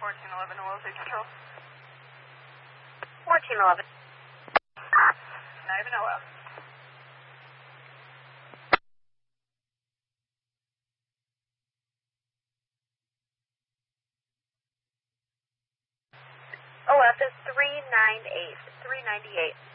1411 Oil State Control. 1411. Not even OL. OF is 398. 398.